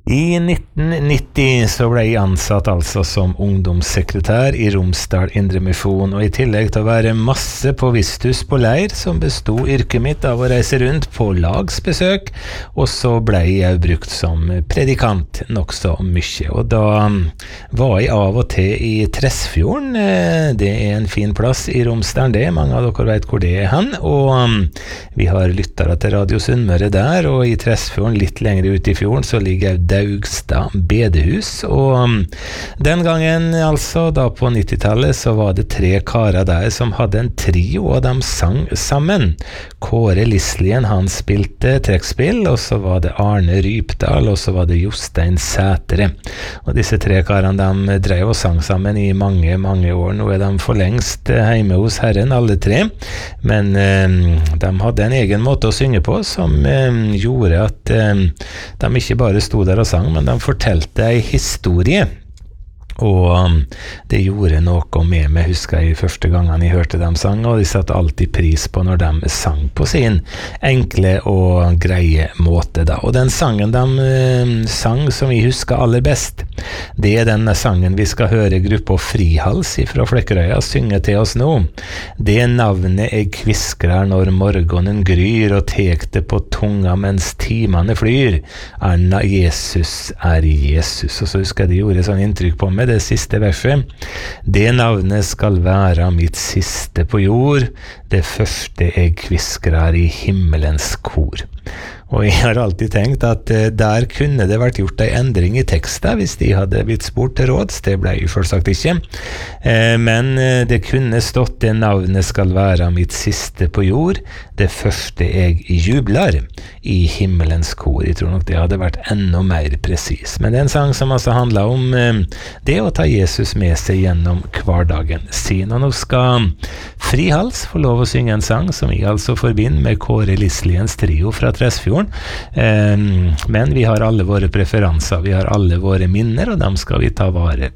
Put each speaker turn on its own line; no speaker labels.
I 1990 så ble jeg ansatt altså som ungdomssekretær i Romsdal Indremisjon, og i tillegg til å være masse på Visthus på leir, som bestod yrket mitt av å reise rundt på lagsbesøk, og så ble jeg brukt som predikant nok så mye. Og da var jeg av og til i Tresfjorden. Det er en fin plass i Romsdal, det. Mange av dere vet hvor det er hen, og vi har lyttere til Radio Sunnmøre der, og i Tresfjorden, litt lenger ut i fjorden, så ligger Daugstad bedehus, og den gangen, altså da på 90-tallet, så var det 3 karer der som hadde en trio, og de sang sammen. Kåre Lislien, han spilte trekkspill, og så var det Arne Rypdal, og så var det Jostein Sætre. Og disse 3 karene, de drev og sang sammen i mange, mange år. Nå er de for lengst hjemme hos Herren, alle 3, men de hadde en egen måte å synge på, som gjorde at de ikke bare stod der og sang, men de fortalte en historie, og det gjorde noe med meg. Husker jeg første gangen jeg hørte dem sang, og de satte alltid pris på når de sang på sin enkle og greie måte da. Og den sangen de sang som jeg husker aller best, det er denne sangen vi skal høre gruppa Frihals fra Flekkerøya synge til oss nå. Det navnet jeg kviskrer når morgenen gryr, og tek det på tunga mens timene flyr. Anna Jesus er Jesus. Og så husker jeg de gjorde sånn inntrykk på meg, det siste verset. Det navnet skal være mitt siste på jord, det første jeg kviskrer i himmelens kor. Og jeg har alltid tenkt at der kunne det vært gjort en endring i teksten hvis de hadde blitt spurt til råds. Det ble jo selvsagt ikke. Men det kunne stått det navnet skal være mitt siste på jord, det første jeg jubler i himmelens kor. Jeg tror nok det hadde vært enda mer presis. Men det er en sang som altså handler om det å ta Jesus med seg gjennom hverdagen sin. Og nå skal Frihals få lov å synge en sang som jeg altså forbinder med Kåre Lisliens trio fra Tresfjorden. Men vi har alle våre preferanser, vi har alle våre minner, og dem skal vi ta vare